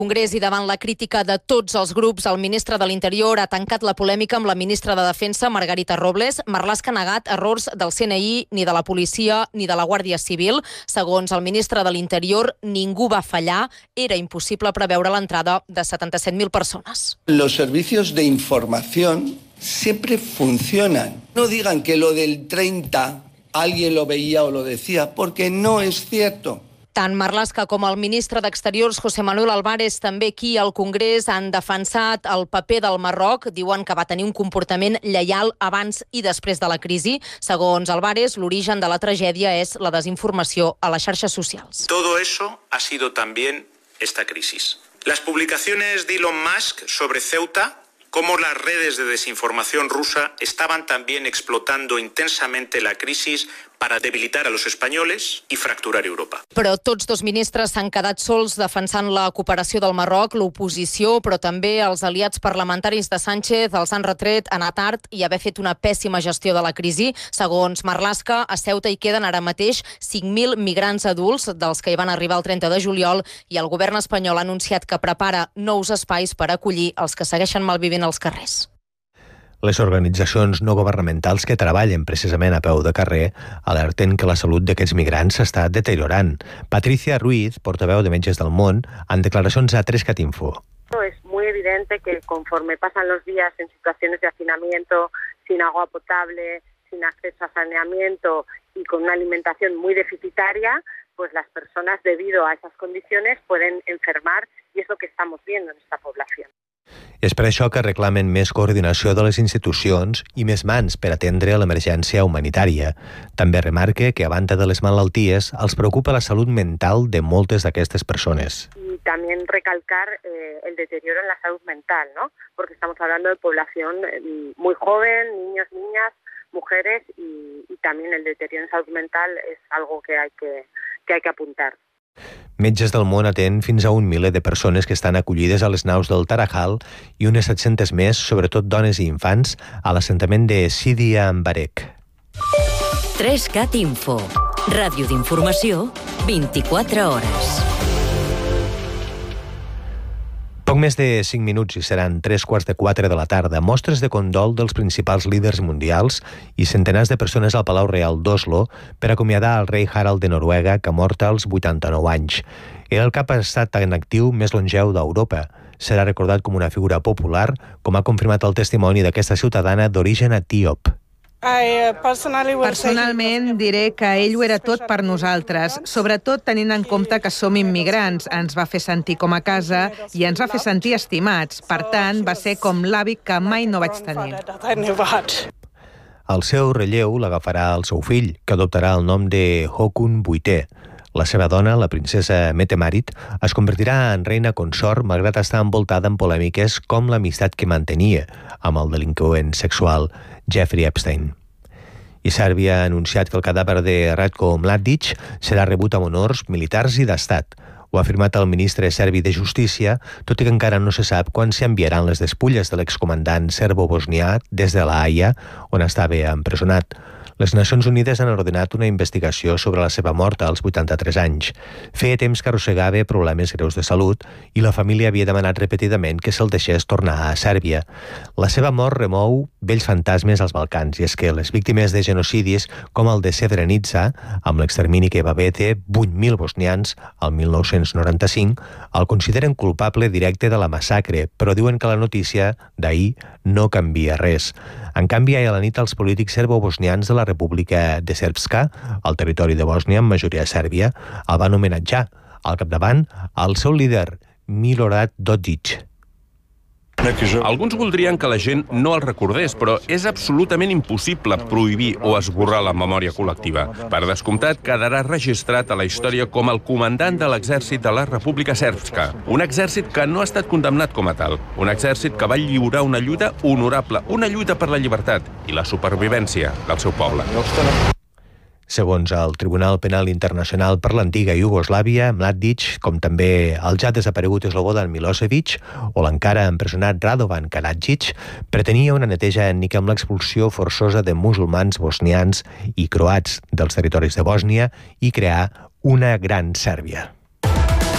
Congrés i davant la crítica de tots els grups, el ministre de l'Interior ha tancat la polèmica amb la ministra de Defensa, Margarita Robles. Marlaska ha negat errors del CNI, ni de la policia, ni de la Guàrdia Civil. Segons el ministre de l'Interior, ningú va fallar. Era impossible preveure l'entrada de 77.000 persones. Los servicios de información siempre funcionan. No digan que lo del 30 alguien lo veía o lo decía, porque no es cierto. Tant Marlaska com el ministre d'Exteriors, José Manuel Álvarez, també aquí al Congrés, han defensat el paper del Marroc. Diuen que va tenir un comportament lleial abans i després de la crisi. Segons Álvarez, l'origen de la tragèdia és la desinformació a les xarxes socials. Todo eso ha sido también esta crisis. Las publicaciones de Elon Musk sobre Ceuta, cómo las redes de desinformación rusa estaban también explotando intensamente la crisis para debilitar a los españoles y fracturar Europa. Però tots dos ministres s'han quedat sols defensant la cooperació del Marroc. L'oposició, però també els aliats parlamentaris de Sánchez els han retret anar tard i haver fet una pèssima gestió de la crisi. Segons Marlaska, a Ceuta hi queden ara mateix 5.000 migrants adults, dels que hi van arribar el 30 de juliol, i el govern espanyol ha anunciat que prepara nous espais per acollir els que segueixen malvivint als carrers. Les organitzacions no governamentals que treballen precisament a peu de carrer alerten que la salut d'aquests migrants s'està deteriorant. Patricia Ruiz, portaveu de Metges del Món, en declaracions a 3catinfo. Es muy evidente que conforme pasan los días en situaciones de hacinamiento, sin agua potable, sin acceso a saneamiento y con una alimentación muy deficitaria, pues las personas debido a esas condiciones pueden enfermar y es lo que estamos viendo en esta población. És per això que reclamen més coordinació de les institucions i més mans per atendre l'emergència humanitària. També remarca que, a banda de les malalties, els preocupa la salut mental de moltes d'aquestes persones. Y también recalcar el deterioro en la salud mental, ¿no? Porque estamos hablando de población muy joven, niños, niñas, mujeres, y también el deterioro en salud mental es algo que hay que apuntar. Metges del Món atén fins a un miler de persones que estan acollides a les naus del Tarajal i unes 700 més, sobretot dones i infants, a l'assentament de Sidi Ambarek. 3catinfo. Ràdio d'informació, 24 hores. Poc més de 5 minuts i seran 3:15 de la tarda. Mostres de condol dels principals líders mundials i centenars de persones al Palau Real d'Oslo per acomiadar el rei Harald de Noruega, que ha mort als 89 anys. Era el cap estat en actiu més longeu d'Europa. Serà recordat com una figura popular, com ha confirmat el testimoni d'aquesta ciutadana d'origen etíop. Personalment diré que ell ho era tot per nosaltres, sobretot tenint en compte que som immigrants. Ens va fer sentir com a casa i ens va fer sentir estimats. Per tant, va ser com l'avi que mai no vaig tenir. El seu relleu l'agafarà el seu fill, que adoptarà el nom de Håkon VIII. La seva dona, la princesa Mette-Marit, es convertirà en reina consort malgrat estar envoltada en polèmiques com l'amistat que mantenia amb el delinqüent sexual Jeffrey Epstein. I Sèrbia ha anunciat que el cadàver de Ratko Mladic serà rebut amb honors militars i d'estat. Ho ha afirmat el ministre serbi de Justícia, tot i que encara no se sap quan s'enviaran les despulles de l'excomandant serbo-bosnià des de la Haia, on estava empresonat. Les Nacions Unides han ordenat una investigació sobre la seva mort als 83 anys. Feia temps que arrossegava problemes greus de salut i la família havia demanat repetidament que se'l deixés tornar a Sèrbia. La seva mort remou vells fantasmes als Balcans, i és que les víctimes de genocidis com el de Srebrenica, amb l'extermini que va haver de 8.000 bosnians al 1995, el consideren culpable directe de la massacre, però diuen que la notícia d'ahir no canvia res. En canvi, ahir a la nit els polítics serbo-bosnians de la República de Srpska, al territori de Bòsnia, amb majoria sèrbia, el van homenatjar. Al capdavant, el seu líder, Milorad Dodik. Alguns voldrien que la gent no el recordés, però és absolutament impossible prohibir o esborrar la memòria col·lectiva. Per descomptat, quedarà registrat a la història com el comandant de l'exèrcit de la República Srpska. Un exèrcit que no ha estat condemnat com a tal. Un exèrcit que va lliurar una lluita honorable, una lluita per la llibertat i la supervivència del seu poble. Segons el Tribunal Penal Internacional per l'antiga Iugoslàvia, Mladic, com també el ja desaparegut Slobodan Milosevic o l'encara empresonat Radovan Karadzic, pretenia una neteja ètnica amb l'expulsió forçosa de musulmans bosnians i croats dels territoris de Bòsnia i crear una gran Sèrbia.